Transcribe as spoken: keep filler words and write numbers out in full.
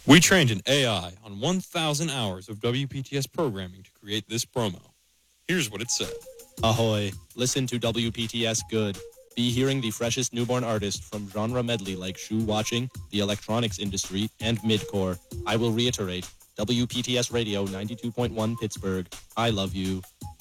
We trained an A I on one thousand hours of W P T S programming to create this promo. Here's what it said. Ahoy, listen to W P T S Good. Be hearing the freshest newborn artist from genre medley like shoe watching, the electronics industry, and midcore. I will reiterate, W P T S Radio ninety-two point one Pittsburgh. I love you.